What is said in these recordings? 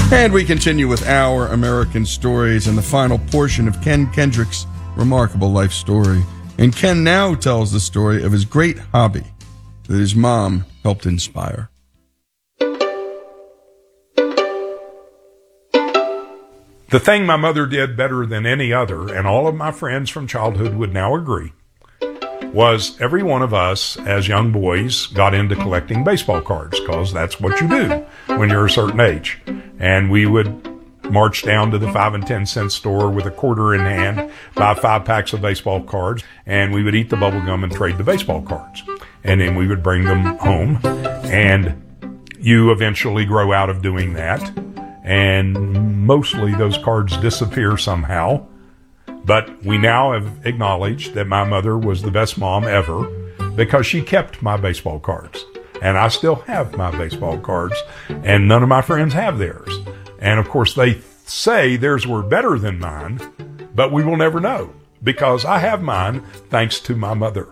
And we continue with Our American Stories and the final portion of Ken Kendrick's remarkable life story. And Ken now tells the story of his great hobby that his mom helped inspire. The thing my mother did better than any other, and all of my friends from childhood would now agree, was every one of us as young boys got into collecting baseball cards, because that's what you do when you're a certain age. And we would march down to the 5 and 10 cent store with a quarter in hand, buy 5 packs of baseball cards, and we would eat the bubble gum and trade the baseball cards. And then we would bring them home, and you eventually grow out of doing that. And mostly those cards disappear somehow. But we now have acknowledged that my mother was the best mom ever because she kept my baseball cards. And I still have my baseball cards, and none of my friends have theirs. And of course they say theirs were better than mine, but we will never know because I have mine thanks to my mother.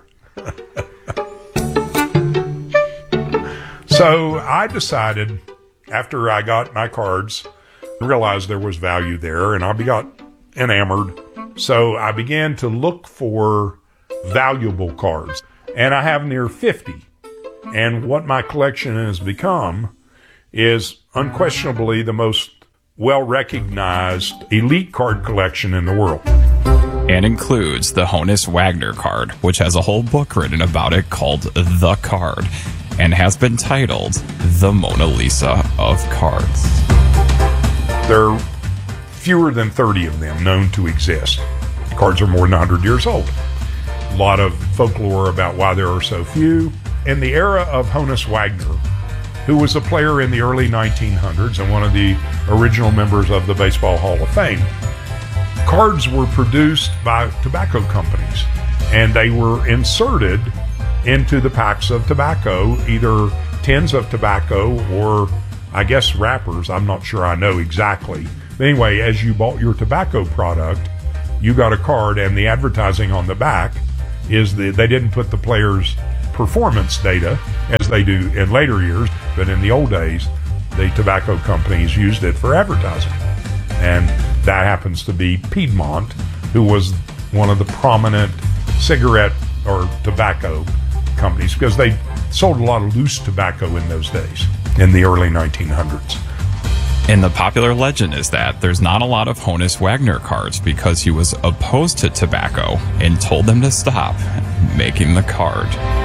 So I decided, after I got my cards, realized there was value there, and I got enamored. So I began to look for valuable cards, and I have near 50. And what my collection has become is unquestionably the most well-recognized elite card collection in the world. And includes the Honus Wagner card, which has a whole book written about it called The Card, and has been titled The Mona Lisa of Cards. There are fewer than 30 of them known to exist. Cards are more than 100 years old. A lot of folklore about why there are so few. In the era of Honus Wagner, who was a player in the early 1900s and one of the original members of the Baseball Hall of Fame, cards were produced by tobacco companies, and they were inserted into the packs of tobacco, either tins of tobacco or, I guess, wrappers. I'm not sure I know exactly. But anyway, as you bought your tobacco product, you got a card, and the advertising on the back is that they didn't put the player's performance data as they do in later years, but in the old days, the tobacco companies used it for advertising. And that happens to be Piedmont, who was one of the prominent cigarette or tobacco companies, because they sold a lot of loose tobacco in those days, in the early 1900s. And the popular legend is that there's not a lot of Honus Wagner cards because he was opposed to tobacco and told them to stop making the card.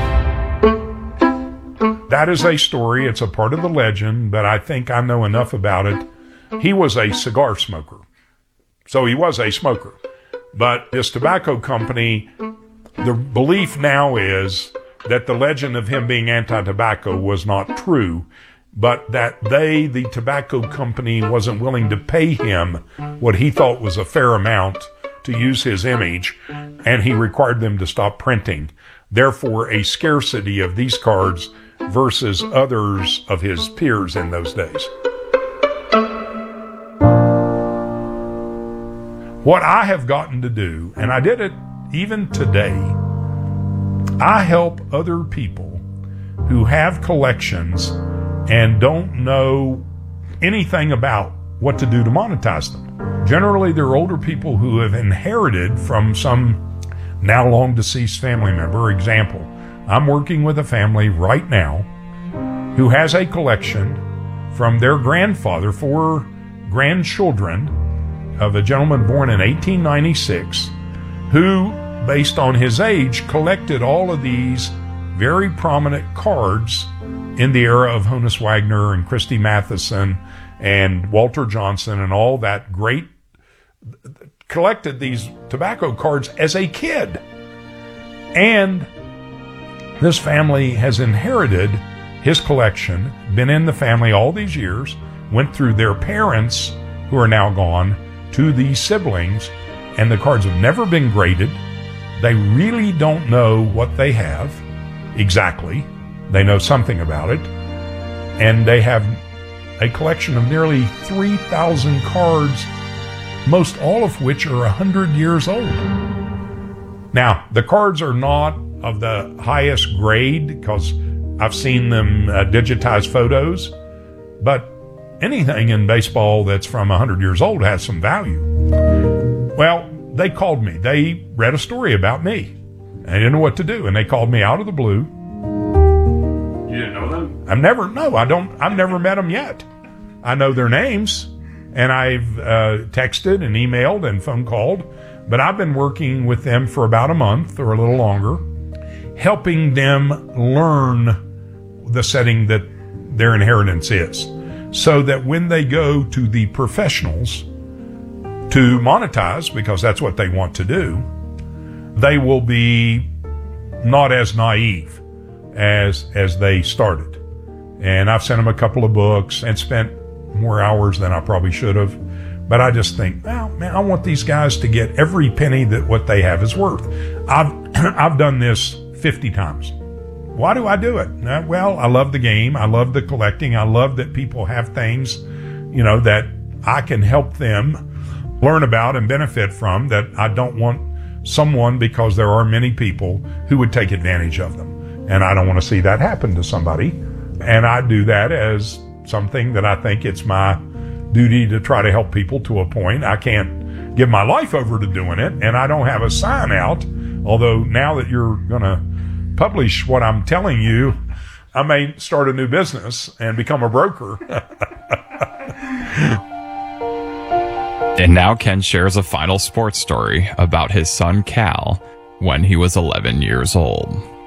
That is a story. It's a part of the legend, but I think I know enough about it. He was a cigar smoker. So he was a smoker. But this tobacco company, the belief now is that the legend of him being anti-tobacco was not true, but that the tobacco company, wasn't willing to pay him what he thought was a fair amount to use his image, and he required them to stop printing. Therefore, a scarcity of these cards versus others of his peers in those days. What I have gotten to do, and I did it even today, I help other people who have collections and don't know anything about what to do to monetize them. Generally, they're older people who have inherited from some now long deceased family member. Example, I'm working with a family right now who has a collection from their grandfather, 4 grandchildren of a gentleman born in 1896, who, based on his age, collected all of these very prominent cards in the era of Honus Wagner and Christy Matheson and Walter Johnson and all that great, collected these tobacco cards as a kid. And this family has inherited his collection, been in the family all these years, went through their parents, who are now gone, to these siblings, and the cards have never been graded. They really don't know what they have exactly. They know something about it. And they have a collection of nearly 3,000 cards, most all of which are 100 years old. Now, the cards are not of the highest grade, because I've seen them digitize photos, but anything in baseball that's from 100 years old has some value. Well, they called me. They read a story about me. I didn't know what to do, and they called me out of the blue. You didn't know them? I've never met them yet. I know their names, and I've texted and emailed and phone called, but I've been working with them for about a month or a little longer, helping them learn the setting that their inheritance is, so that when they go to the professionals to monetize, because that's what they want to do, they will be not as naive as they started. And I've sent them a couple of books and spent more hours than I probably should have. But I just think, well, man, I want these guys to get every penny that what they have is worth. I've done this 50 times. Why do I do it? Well, I love the game. I love the collecting. I love that people have things, that I can help them learn about and benefit from, that I don't want someone, because there are many people who would take advantage of them. And I don't want to see that happen to somebody. And I do that as something that I think it's my duty to try to help people to a point. I can't give my life over to doing it, and I don't have a sign out. Although now that you're going to publish what I'm telling you, I may start a new business and become a broker. And now Ken shares a final sports story about his son Cal when he was 11 years old.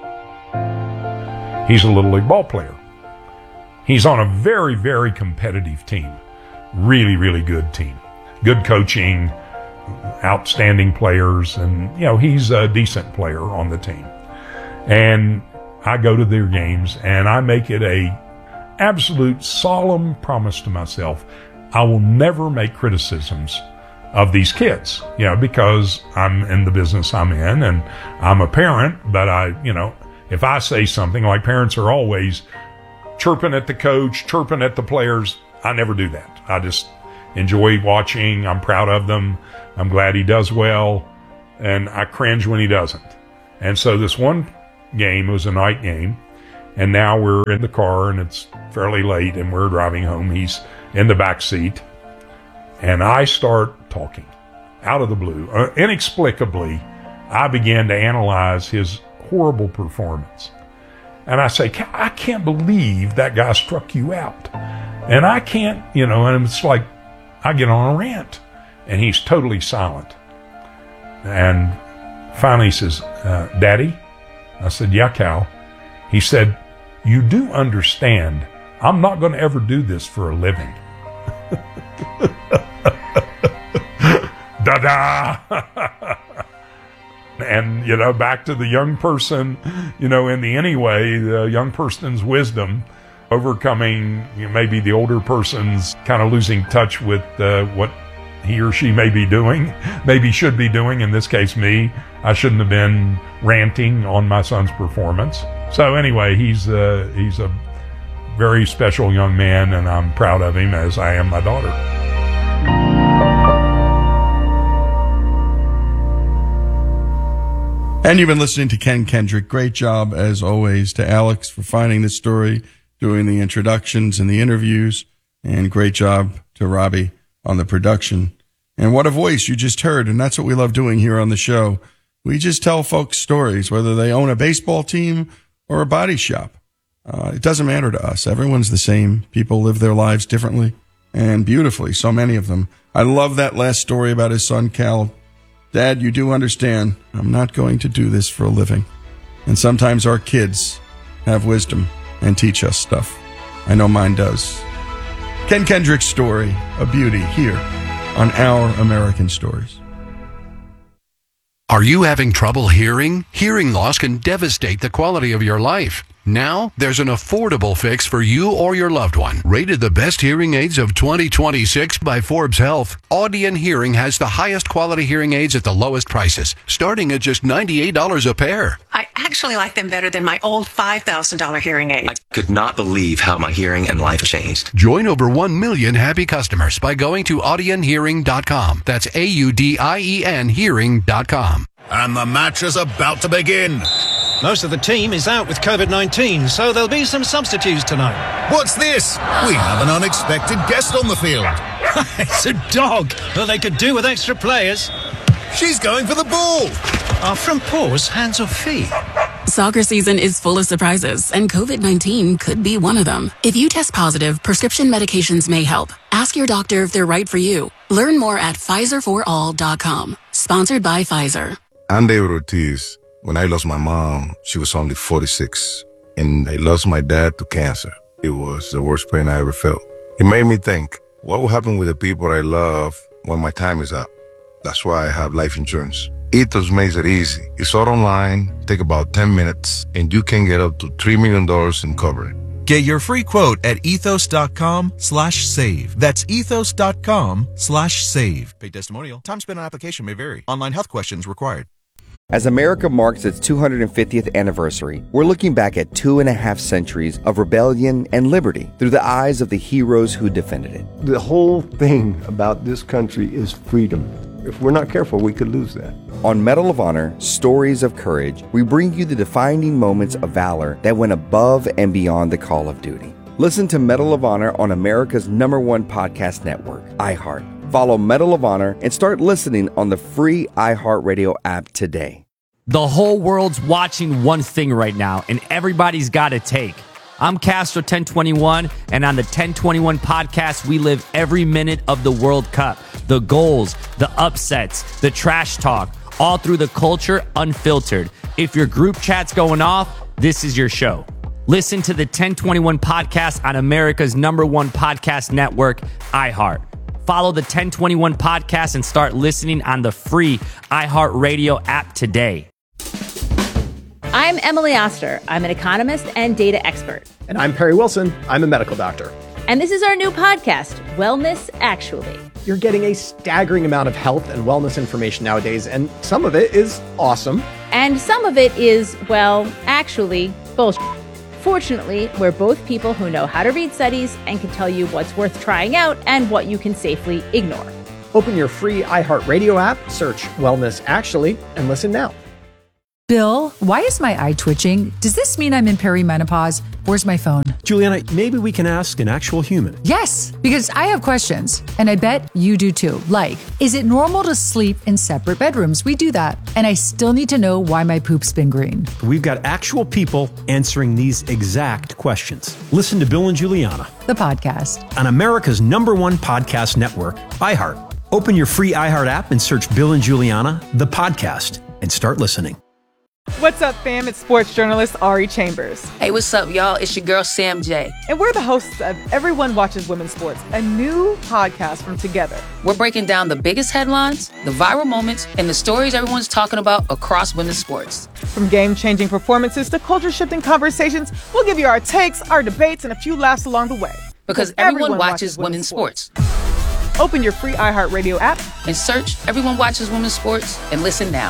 He's a Little League ball player. He's on a very, very competitive team. Really, really good team. Good coaching, outstanding players, and, he's a decent player on the team. And I go to their games, and I make it a absolute solemn promise to myself. I will never make criticisms of these kids, because I'm in the business I'm in, and I'm a parent, but if I say something, like parents are always chirping at the coach, chirping at the players, I never do that. I just enjoy watching. I'm proud of them. I'm glad he does well, and I cringe when he doesn't. And so this one game was a night game, and now we're in the car, and it's fairly late, and we're driving home. He's in the back seat, and I start talking out of the blue. Inexplicably, I began to analyze his horrible performance. And I say, I can't believe that guy struck you out. And I can't, and it's like I get on a rant, and he's totally silent. And finally he says, Daddy? I said, yeah, Cal. He said, you do understand, I'm not going to ever do this for a living. Da-da! And, back to the young person, in the anyway, the young person's wisdom, overcoming maybe the older person's kind of losing touch with what he or she may be doing, maybe should be doing, in this case me. I shouldn't have been ranting on my son's performance. So anyway, he's a very special young man, and I'm proud of him, as I am my daughter. And you've been listening to Ken Kendrick. Great job, as always, to Alex for finding the story, doing the introductions and the interviews, and great job to Robbie on the production. And what a voice you just heard, and that's what we love doing here on the show. We just tell folks stories, whether they own a baseball team or a body shop. It doesn't matter to us. Everyone's the same. People live their lives differently and beautifully, so many of them. I love that last story about his son, Cal. Dad, you do understand, I'm not going to do this for a living. And sometimes our kids have wisdom and teach us stuff. I know mine does. Ken Kendrick's story, a beauty, here on Our American Stories. Are you having trouble hearing? Hearing loss can devastate the quality of your life. Now, there's an affordable fix for you or your loved one. Rated the best hearing aids of 2026 by Forbes Health, Audion Hearing has the highest quality hearing aids at the lowest prices, starting at just $98 a pair. I actually like them better than my old $5,000 hearing aid. I could not believe how my hearing and life changed. Join over 1 million happy customers by going to audionhearing.com. That's AUDIEN hearing.com. And the match is about to begin. Most of the team is out with COVID-19, so there'll be some substitutes tonight. What's this? We have an unexpected guest on the field. It's a dog. Well, they could do with extra players. She's going for the ball. Are front paws hands or feet? Soccer season is full of surprises, and COVID-19 could be one of them. If you test positive, prescription medications may help. Ask your doctor if they're right for you. Learn more at PfizerForAll.com. Sponsored by Pfizer. I'm David Ortiz. When I lost my mom, she was only 46, and I lost my dad to cancer. It was the worst pain I ever felt. It made me think, what will happen with the people I love when my time is up? That's why I have life insurance. Ethos makes it easy. It's all online, take about 10 minutes, and you can get up to $3 million in coverage. Get your free quote at ethos.com/save. That's ethos.com/save. Paid testimonial. Time spent on application may vary. Online health questions required. As America marks its 250th anniversary, we're looking back at 2.5 centuries of rebellion and liberty through the eyes of the heroes who defended it. The whole thing about this country is freedom. If we're not careful, we could lose that. On Medal of Honor, Stories of Courage, we bring you the defining moments of valor that went above and beyond the call of duty. Listen to Medal of Honor on America's #1 podcast network, iHeart. Follow Medal of Honor and start listening on the free iHeartRadio app today. The whole world's watching one thing right now, and everybody's got a take. I'm Castro 1021, and on the 1021 podcast, we live every minute of the World Cup. The goals, the upsets, the trash talk, all through the culture unfiltered. If your group chat's going off, this is your show. Listen to the 1021 podcast on America's #1 podcast network, iHeart. Follow the 1021 podcast and start listening on the free iHeartRadio app today. I'm Emily Oster. I'm an economist and data expert. And I'm Perry Wilson. I'm a medical doctor. And this is our new podcast, Wellness Actually. You're getting a staggering amount of health and wellness information nowadays, and some of it is awesome. And some of it is, well, actually, bullshit. Fortunately, we're both people who know how to read studies and can tell you what's worth trying out and what you can safely ignore. Open your free iHeartRadio app, search Wellness Actually, and listen now. Bill, why is my eye twitching? Does this mean I'm in perimenopause? Where's my phone? Juliana, maybe we can ask an actual human. Yes, because I have questions, and I bet you do too. Like, is it normal to sleep in separate bedrooms? We do that. And I still need to know why my poop's been green. We've got actual people answering these exact questions. Listen to Bill and Juliana, the podcast, on America's #1 podcast network, iHeart. Open your free iHeart app and search Bill and Juliana, the podcast, and start listening. What's up, fam? It's sports journalist Ari Chambers. Hey, what's up, y'all? It's your girl, Sam J. And we're the hosts of Everyone Watches Women's Sports, a new podcast from Together. We're breaking down the biggest headlines, the viral moments, and the stories everyone's talking about across women's sports. From game-changing performances to culture-shifting conversations, we'll give you our takes, our debates, and a few laughs along the way. Because everyone watches women's sports. Open your free iHeartRadio app and search Everyone Watches Women's Sports and listen now.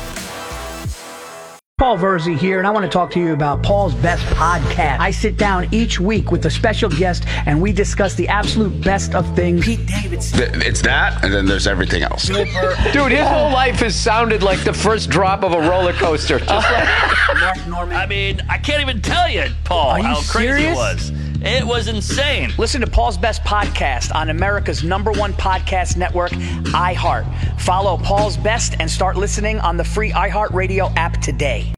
Paul Verzi here, and I want to talk to you about Paul's Best Podcast. I sit down each week with a special guest, and we discuss the absolute best of things. Pete Davidson. It's that, and then there's everything else. Dude, his whole life has sounded like the first drop of a roller coaster. Just like Mark Norman. I mean, I can't even tell you, Paul, how crazy it was. It was insane. Listen to Paul's Best Podcast on America's #1 podcast network, iHeart. Follow Paul's Best and start listening on the free iHeartRadio app today.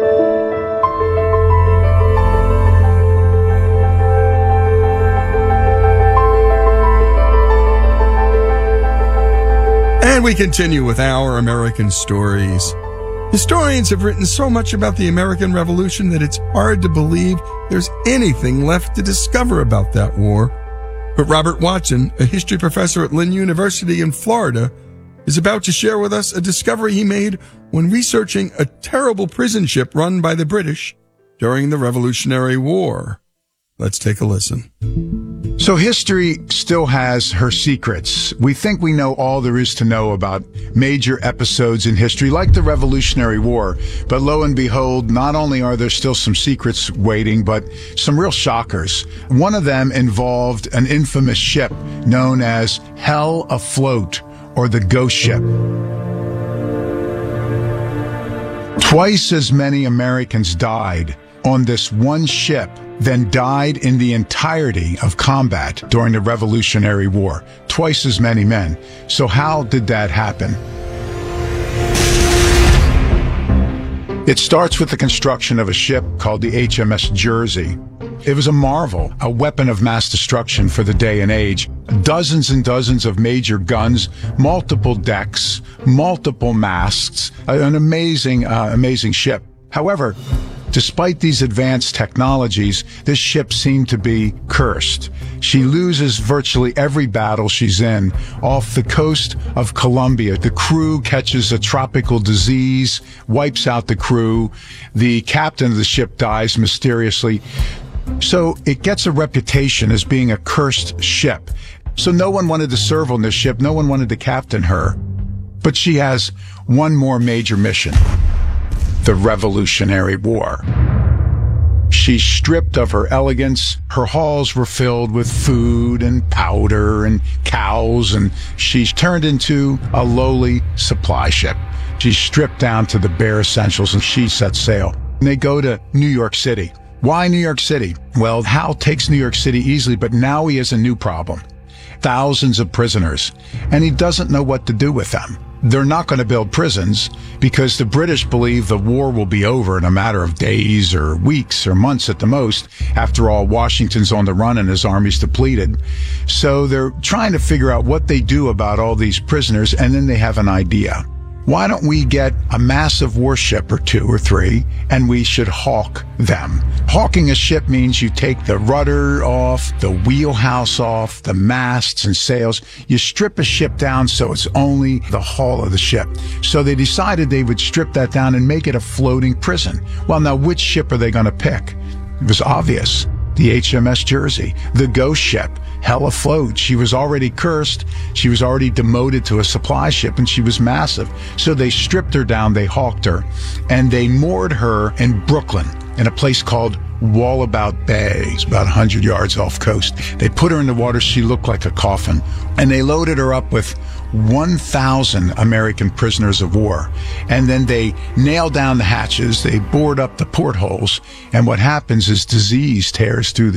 And we continue with our American stories. Historians have written so much about the American Revolution that it's hard to believe there's anything left to discover about that war. But Robert Watson, a history professor at Lynn University in Florida, is about to share with us a discovery he made when researching a terrible prison ship run by the British during the Revolutionary War. Let's take a listen. So history still has her secrets. We think we know all there is to know about major episodes in history, like the Revolutionary War. But lo and behold, not only are there still some secrets waiting, but some real shockers. One of them involved an infamous ship known as Hell Afloat, or the Ghost Ship. Twice as many Americans died on this one ship than died in the entirety of combat during the Revolutionary War. Twice as many men. So how did that happen? It starts with the construction of a ship called the HMS Jersey. It was a marvel, a weapon of mass destruction for the day and age. Dozens and dozens of major guns, multiple decks, multiple masts, an amazing ship. However, despite these advanced technologies, this ship seemed to be cursed. She loses virtually every battle she's in. Off the coast of Colombia, the crew catches a tropical disease, wipes out the crew. The captain of the ship dies mysteriously. So it gets a reputation as being a cursed ship. So no one wanted to serve on this ship. No one wanted to captain her. But she has one more major mission: the Revolutionary War. She's stripped of her elegance. Her halls were filled with food and powder and cows, and she's turned into a lowly supply ship. She's stripped down to the bare essentials, and she sets sail. And they go to New York City. Why New York City? Well, Hal takes New York City easily, but now he has a new problem. Thousands of prisoners, and he doesn't know what to do with them. They're not going to build prisons because the British believe the war will be over in a matter of days or weeks or months at the most. After all, Washington's on the run and his army's depleted. So they're trying to figure out what they do about all these prisoners, and then they have an idea. Why don't we get a massive warship or two or three, and we should hawk them? Hawking a ship means you take the rudder off, the wheelhouse off, the masts and sails. You strip a ship down so it's only the hull of the ship. So they decided they would strip that down and make it a floating prison. Well, now which ship are they going to pick? It was obvious. The HMS Jersey, the ghost ship, hell afloat. She was already cursed. She was already demoted to a supply ship, and she was massive. So they stripped her down, they hawked her, and they moored her in Brooklyn in a place called Wallabout Bay. It's about 100 yards off coast. They put her in the water. She looked like a coffin, and they loaded her up with 1,000 American prisoners of war. And then they nailed down the hatches, they bored up the portholes, and what happens is disease tears through the